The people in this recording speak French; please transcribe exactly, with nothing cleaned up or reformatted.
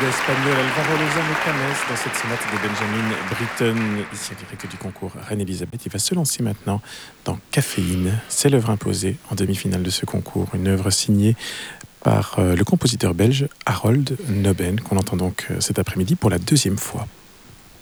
espagnol Alvaro Lozano Cames dans cette sonate de Benjamin Britten, ici en direct du concours Reine-Elisabeth. Il va se lancer maintenant dans Caféine. C'est l'œuvre imposée en demi-finale de ce concours, une œuvre signée par le compositeur belge Harold Nobben, qu'on entend donc cet après-midi pour la deuxième fois.